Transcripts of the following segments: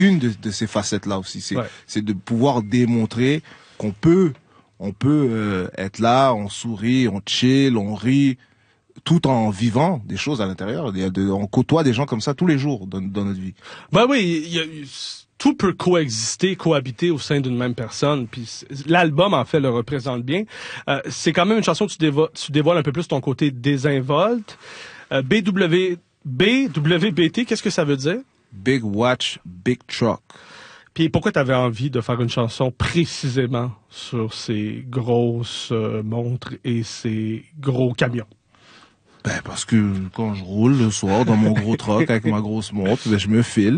une de ces facettes-là aussi. C'est de pouvoir démontrer qu'on peut, être là, on sourit, on chill, on rit, tout en vivant des choses à l'intérieur. On côtoie des gens comme ça tous les jours dans notre vie. Ben oui, tout peut cohabiter au sein d'une même personne. Puis l'album, en fait, le représente bien. C'est quand même une chanson où tu dévoiles un peu plus ton côté désinvolte. BWBT, qu'est-ce que ça veut dire? Big Watch, Big Truck. Puis pourquoi tu avais envie de faire une chanson précisément sur ces grosses montres et ces gros camions? Ben, parce que quand je roule le soir dans mon gros truck avec ma grosse montre, ben, je me file.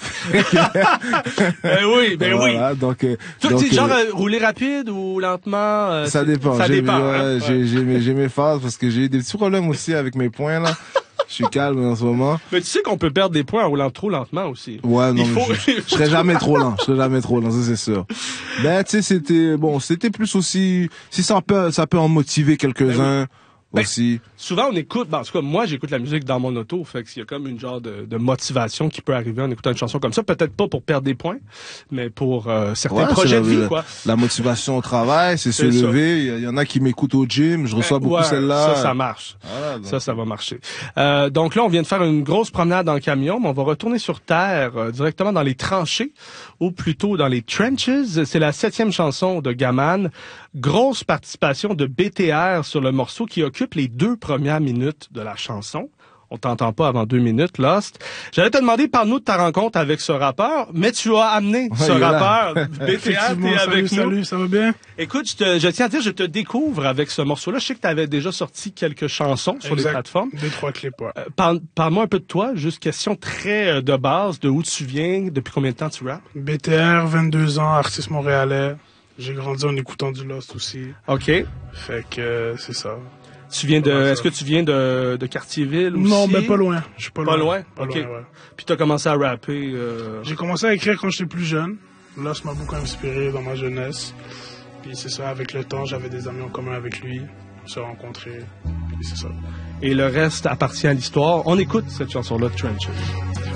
Ben oui. Voilà, donc, rouler rapide ou lentement? Ça dépend. Ça dépend. J'ai mes phases parce que j'ai des petits problèmes aussi avec mes poings, là. Je suis calme en ce moment. Mais tu sais qu'on peut perdre des points en roulant trop lentement aussi. Ouais, non, je serais jamais trop lent. Ça c'est sûr. Ben, tu sais, c'était plus aussi, si ça peut en motiver quelques-uns. Aussi. Souvent, on écoute, en tout cas, moi, j'écoute la musique dans mon auto, fait qu'il y a comme une genre de motivation qui peut arriver en écoutant une chanson comme ça. Peut-être pas pour perdre des points, mais pour certains projets de vie, quoi. La motivation au travail, c'est se lever. Il y en a qui m'écoutent au gym. Je reçois beaucoup celle-là. Ça marche. Voilà, donc... Ça va marcher. Donc là, on vient de faire une grosse promenade dans le camion, mais on va retourner sur Terre, directement dans les tranchées, ou plutôt dans les trenches. C'est la 7e chanson de Gaman. Grosse participation de BTR sur le morceau qui occupe les 2 premières minutes de la chanson. On t'entend pas avant 2 minutes, Lost. J'allais te demander, parle-nous de ta rencontre avec ce rappeur, mais tu as amené ce rappeur. BTR, t'es avec nous. Salut, ça va bien? Écoute, je tiens à dire, je te découvre avec ce morceau-là. Je sais que tu avais déjà sorti quelques chansons sur les plateformes. 2-3 clips, ouais. Parle-moi un peu de toi, juste question très de base, de où tu viens, depuis combien de temps tu rappes? BTR, 22 ans, artiste montréalais. J'ai grandi en écoutant du Lost aussi. OK. Fait que c'est ça. Est-ce que tu viens de Cartierville aussi? Non, mais pas loin. Je suis pas loin. Pas loin? Pas OK. loin, ouais. Puis t'as commencé à rapper... J'ai commencé à écrire quand j'étais plus jeune. Lost m'a beaucoup inspiré dans ma jeunesse. Puis c'est ça, avec le temps, j'avais des amis en commun avec lui. On s'est rencontrés. Puis c'est ça. Et le reste appartient à l'histoire. On écoute cette chanson-là, Trenches.